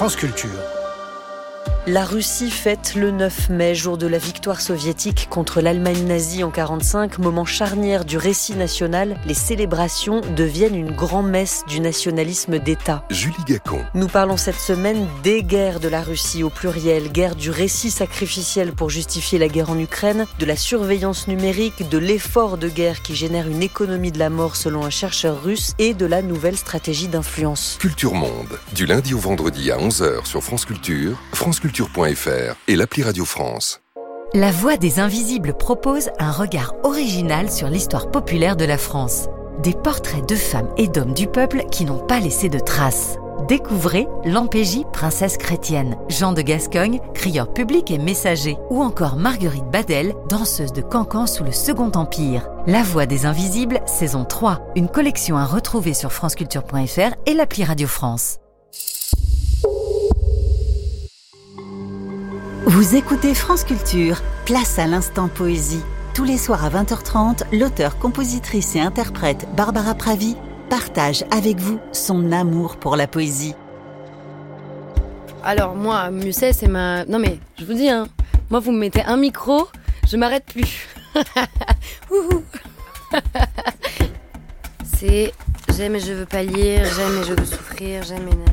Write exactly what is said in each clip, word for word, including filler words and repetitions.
France Culture. La Russie fête le neuf mai, jour de la victoire soviétique contre l'Allemagne nazie en quarante-cinq, moment charnière du récit national. Les célébrations deviennent une grand-messe du nationalisme d'État. Julie Gacon. Nous parlons cette semaine des guerres de la Russie au pluriel, guerre du récit sacrificiel pour justifier la guerre en Ukraine, de la surveillance numérique, de l'effort de guerre qui génère une économie de la mort selon un chercheur russe et de la nouvelle stratégie d'influence. Culture Monde, du lundi au vendredi à onze heures sur France Culture, franceculture point f r et l'appli Radio France. La Voix des Invisibles propose un regard original sur l'histoire populaire de la France. Des portraits de femmes et d'hommes du peuple qui n'ont pas laissé de traces. Découvrez Lampégie, princesse chrétienne, Jean de Gascogne, crieur public et messager, ou encore Marguerite Badel, danseuse de cancan sous le Second Empire. La Voix des Invisibles, saison trois, une collection à retrouver sur franceculture point f r et l'appli Radio France. Vous écoutez France Culture, place à l'instant poésie. Tous les soirs à vingt heures trente, l'auteure, compositrice et interprète Barbara Pravi partage avec vous son amour pour la poésie. Alors moi, Musset, c'est ma... Non mais, je vous dis, hein, moi vous me mettez un micro, je m'arrête plus. C'est j'aime et je veux pas lire, j'aime et je veux souffrir, j'aime et...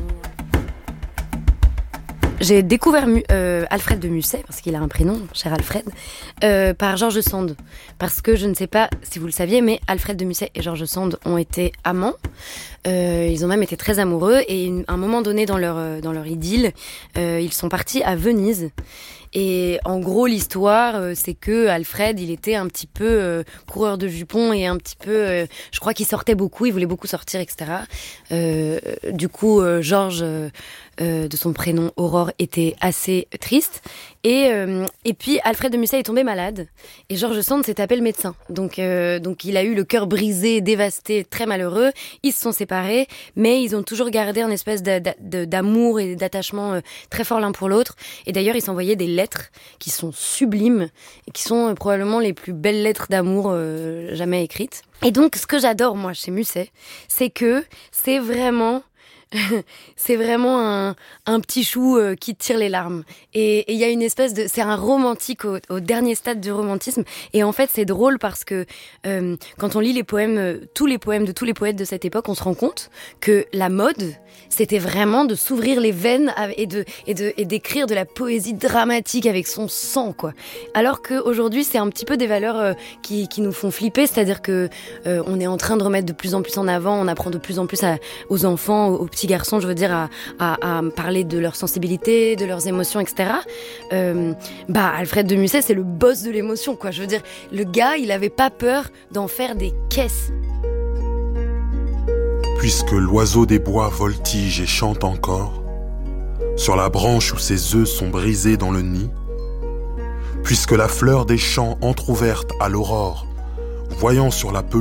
J'ai découvert euh, Alfred de Musset, parce qu'il a un prénom, cher Alfred, euh, par George Sand. Parce que je ne sais pas si vous le saviez, mais Alfred de Musset et George Sand ont été amants. Euh, ils ont même été très amoureux. Et à un moment donné dans leur, dans leur idylle, euh, ils sont partis à Venise. Et en gros, l'histoire, euh, c'est que Alfred, il était un petit peu euh, coureur de jupons et un petit peu... Euh, je crois qu'il sortait beaucoup, il voulait beaucoup sortir, et cetera. Euh, du coup, euh, Georges... Euh, Euh, de son prénom Aurore, était assez triste. Et, euh, et puis, Alfred de Musset est tombé malade. Et George Sand s'est tapé le médecin. Donc, euh, donc, il a eu le cœur brisé, dévasté, très malheureux. Ils se sont séparés, mais ils ont toujours gardé un espèce d'a, d'a, d'amour et d'attachement euh, très fort l'un pour l'autre. Et d'ailleurs, ils s'envoyaient des lettres qui sont sublimes et qui sont euh, probablement les plus belles lettres d'amour euh, jamais écrites. Et donc, ce que j'adore, moi, chez Musset, c'est que c'est vraiment... c'est vraiment un, un petit chou euh, qui tire les larmes. Et il y a une espèce de... C'est un romantique au, au dernier stade du romantisme. Et en fait, c'est drôle parce que euh, quand on lit les poèmes, euh, tous les poèmes de tous les poètes de cette époque, on se rend compte que la mode, c'était vraiment de s'ouvrir les veines et, de, et, de, et d'écrire de la poésie dramatique avec son sang, quoi. Alors qu'aujourd'hui, c'est un petit peu des valeurs euh, qui, qui nous font flipper. C'est-à-dire que euh, on est en train de remettre de plus en plus en avant, on apprend de plus en plus à, aux enfants, aux, aux petits garçons, je veux dire, à, à, à parler de leur sensibilité, de leurs émotions, et cetera. Euh, bah, Alfred de Musset, c'est le boss de l'émotion, quoi. Je veux dire, le gars, il avait pas peur d'en faire des caisses. Puisque l'oiseau des bois voltige et chante encore, sur la branche où ses œufs sont brisés dans le nid, puisque la fleur des champs entr'ouverte à l'aurore, voyant sur la pelouse